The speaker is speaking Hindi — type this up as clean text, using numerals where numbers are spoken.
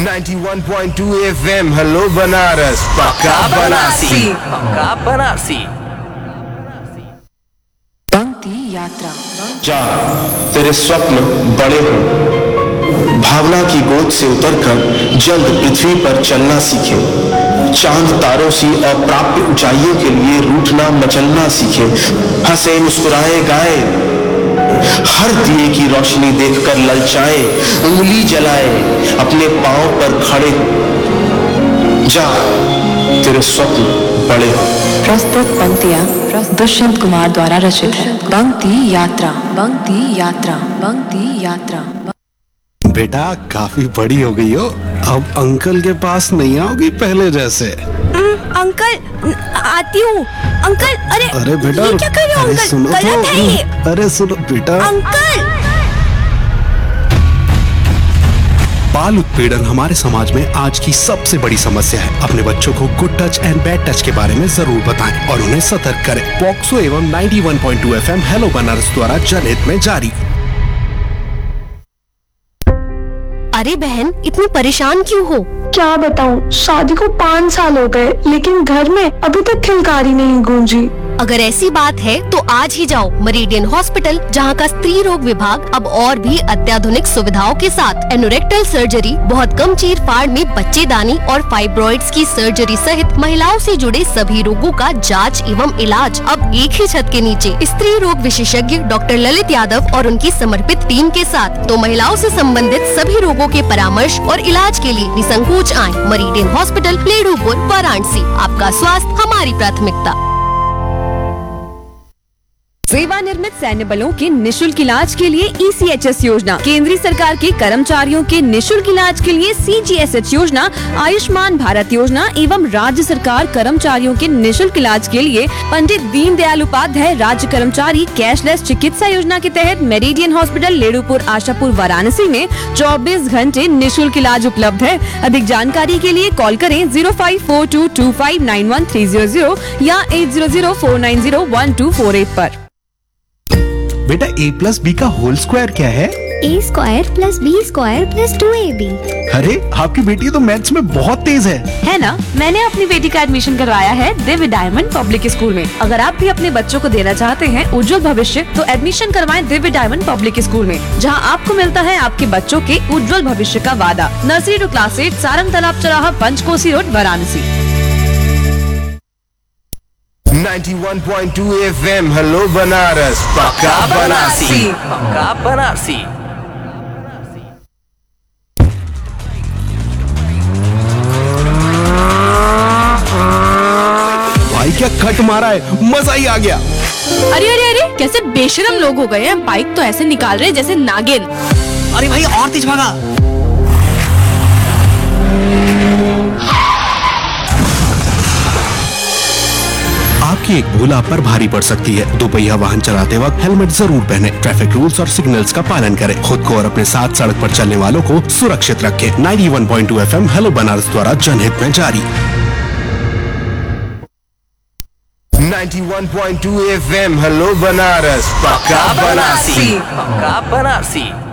91.2 FM हेलो बनारस पक्का बनारसी पक्का बनारसी। पंक्ति यात्रा। जा तेरे स्वप्न बड़े हों, भावना की गोद से उतरकर जल्द पृथ्वी पर चलना सीखे, चांद तारों सी अप्राप्य ऊंचाइयों के लिए रूठना मचलना सीखे, हंसे मुस्कुराए गाए, हर दिए की रोशनी देखकर ललचाए, उंगली जलाए, अपने पांव पर खड़े जा तेरे स्वप्न बड़े हो। प्रस्तुत पंक्तियां दुष्यंत कुमार द्वारा रचित है। पंक्ति यात्रा, पंक्ति यात्रा, पंक्ति यात्रा। बेटा काफी बड़ी हो गई हो, अब अंकल के पास नहीं आओगी पहले जैसे। अंकल आती हूँ। अंकल अरे बेटा ये क्या कर रहे हो अंकल? सुनो गलत है ये। अरे सुनो बेटा। अंकल बाल उत्पीड़न हमारे समाज में आज की सबसे बड़ी समस्या है। अपने बच्चों को good touch and bad touch के बारे में जरूर बताएं और उन्हें सतर्क करें। पॉक्सो एवं 91.2 FM हेलो बनारस द्वारा जनहित में जारी। अरे बहन इतनी परेशान क्यों हो? क्या बताऊं, शादी को 5 साल हो गए लेकिन घर में अभी तक खिलकारी नहीं गूंजी। अगर ऐसी बात है तो आज ही जाओ मेरिडियन हॉस्पिटल, जहां का स्त्री रोग विभाग अब और भी अत्याधुनिक सुविधाओं के साथ एनोरेक्टल सर्जरी, बहुत कम चीर फाड़ में बच्चेदानी और फाइब्रॉइड्स की सर्जरी सहित महिलाओं से जुड़े सभी रोगों का जांच एवं इलाज अब एक ही छत के नीचे स्त्री रोग विशेषज्ञ डॉक्टर ललित यादव और उनकी समर्पित टीम के साथ। तो महिलाओं से संबंधित सभी रोगों के परामर्श और इलाज के लिए निसंकोच आएं। Meridian hospital, लेडूपुर, Varanasi. आपका स्वास्थ्य हमारी प्राथमिकता। सेवानिवृत्त सैन्य बलों के निशुल्क इलाज के लिए ECHS योजना, केंद्रीय सरकार के कर्मचारियों के निशुल्क इलाज के लिए CGSH योजना, आयुष्मान भारत योजना एवं राज्य सरकार कर्मचारियों के निशुल्क इलाज के लिए पंडित दीनदयाल उपाध्याय राज्य कर्मचारी कैशलेस चिकित्सा योजना के तहत मेरिडियन हॉस्पिटल, लेडूपुर, आशापुर, वाराणसी में 24 घंटे निशुल्क इलाज उपलब्ध है। अधिक जानकारी के लिए कॉल करें 0542259130 या 8004901248 पर। बेटा A+B का होल स्क्वायर क्या है? A² + B² + 2AB। अरे आपकी बेटी तो मैथ्स में बहुत तेज है ना? मैंने अपनी बेटी का एडमिशन करवाया है दिव्य डायमंड पब्लिक स्कूल में। अगर आप भी अपने बच्चों को देना चाहते हैं उज्जवल भविष्य, तो एडमिशन करवाएं दिव्य डायमंड पब्लिक स्कूल में, जहां आपको मिलता है आपके बच्चों के उज्जवल भविष्य का वादा। नर्सरी टू क्लास 8, सारंग तालाब चौराहा, पंचकोसी road, Varanasi. 91.2 FM hello Banaras पक्का बनारसी पक्का बनारसी। भाई क्या कट मारा है, मजा ही आ गया। अरे अरे अरे कैसे बेशरम लोग हो गए हैं, बाइक तो ऐसे निकाल रहे जैसे नागिन। अरे भाई और तेज भागा। आपकी एक भूल आप पर भारी पड़ सकती है। दोपहिया वाहन चलाते वक्त हेलमेट जरूर पहने, ट्रैफिक रूल्स और सिग्नल्स का पालन करें, खुद को और अपने साथ सड़क पर चलने वालों को सुरक्षित रखें। 91.2 FM हेलो बनारस द्वारा जनहित में जारी। 91.2 FM हेलो बनारस पक्का बनारसी पक्का बनारसी।